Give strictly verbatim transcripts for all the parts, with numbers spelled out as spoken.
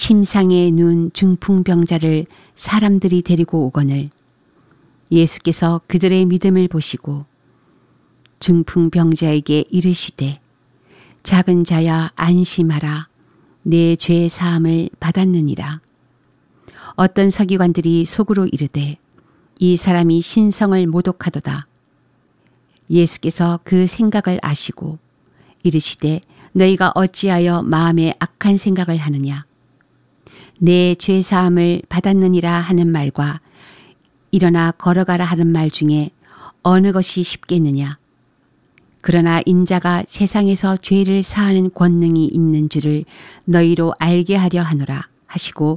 침상에 누운 중풍병자를 사람들이 데리고 오거늘 예수께서 그들의 믿음을 보시고 중풍병자에게 이르시되 작은 자야 안심하라 내 죄 사함을 받았느니라. 어떤 서기관들이 속으로 이르되 이 사람이 신성을 모독하도다. 예수께서 그 생각을 아시고 이르시되 너희가 어찌하여 마음에 악한 생각을 하느냐. 내 죄 사함을 받았느니라 하는 말과 일어나 걸어가라 하는 말 중에 어느 것이 쉽겠느냐. 그러나 인자가 세상에서 죄를 사하는 권능이 있는 줄을 너희로 알게 하려 하노라 하시고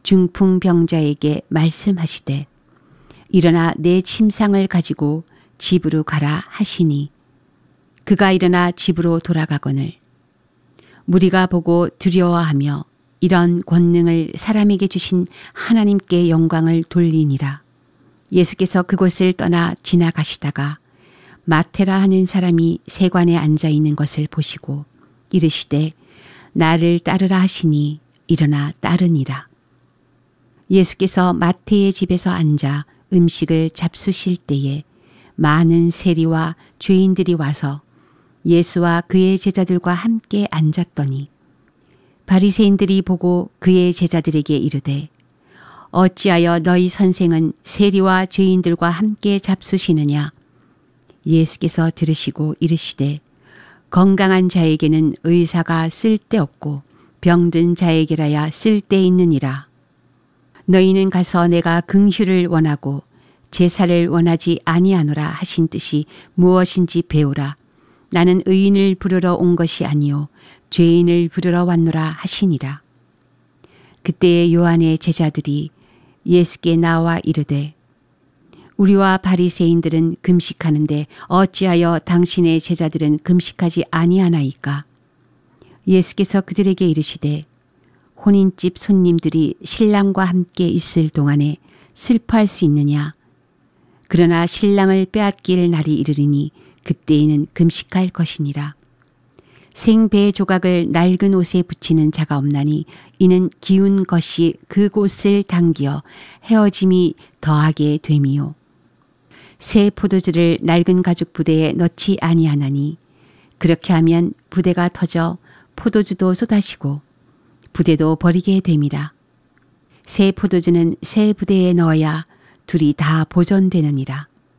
중풍병자에게 말씀하시되 일어나 내 침상을 가지고 집으로 가라 하시니 그가 일어나 집으로 돌아가거늘 무리가 보고 두려워하며 이런 권능을 사람에게 주신 하나님께 영광을 돌리니라. 예수께서 그곳을 떠나 지나가시다가 마테라 하는 사람이 세관에 앉아 있는 것을 보시고 이르시되 나를 따르라 하시니 일어나 따르니라. 예수께서 마태의 집에서 앉아 음식을 잡수실 때에 많은 세리와 죄인들이 와서 예수와 그의 제자들과 함께 앉았더니 바리새인들이 보고 그의 제자들에게 이르되 어찌하여 너희 선생은 세리와 죄인들과 함께 잡수시느냐. 예수께서 들으시고 이르시되 건강한 자에게는 의사가 쓸데없고 병든 자에게라야 쓸데있느니라. 너희는 가서 내가 긍휼을 원하고 제사를 원하지 아니하노라 하신 뜻이 무엇인지 배우라. 나는 의인을 부르러 온 것이 아니요 죄인을 부르러 왔노라 하시니라. 그때에 요한의 제자들이 예수께 나와 이르되 우리와 바리새인들은 금식하는데 어찌하여 당신의 제자들은 금식하지 아니하나이까. 예수께서 그들에게 이르시되 혼인집 손님들이 신랑과 함께 있을 동안에 슬퍼할 수 있느냐. 그러나 신랑을 빼앗길 날이 이르리니 그때에는 금식할 것이니라. 생배 조각을 낡은 옷에 붙이는 자가 없나니 이는 기운 것이 그 곳을 당기어 헤어짐이 더하게 됨이요. 새 포도주를 낡은 가죽 부대에 넣지 아니하나니 그렇게 하면 부대가 터져 포도주도 쏟아지고 부대도 버리게 됨이라. 새 포도주는 새 부대에 넣어야 둘이 다 보존되느니라.